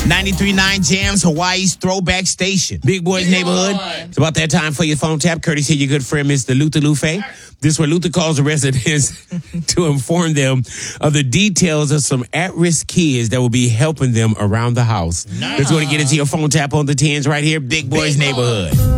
93.9 Jams, Hawaii's throwback station. Big Boy's Neighborhood. It's about that time for your phone tap. Courtesy of your good friend, Mr. Luther Lufe. This is where Luther calls the residents to inform them of the details of some at-risk kids that will be helping them around the house. Let's go to get into your phone tap on the 10s right here. Big Boy's Neighborhood.